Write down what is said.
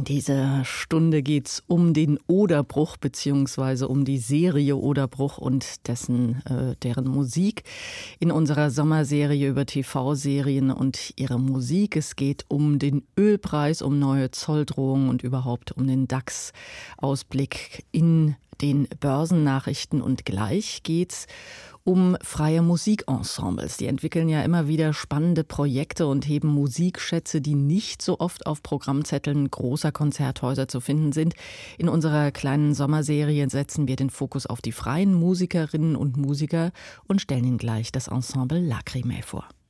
In dieser Stunde geht's um den Oderbruch beziehungsweise um die Serie Oderbruch und deren Musik in unserer Sommerserie über TV-Serien und ihre Musik. Es geht um den Ölpreis, um neue Zolldrohungen und überhaupt um den DAX-Ausblick in den Börsennachrichten. Und gleich geht's um freie Musikensembles. Die entwickeln ja immer wieder spannende Projekte und heben Musikschätze, die nicht so oft auf Programmzetteln großer Konzerthäuser zu finden sind. In unserer kleinen Sommerserie setzen wir den Fokus auf die freien Musikerinnen und Musiker und stellen Ihnen gleich das Ensemble Lacrymae vor.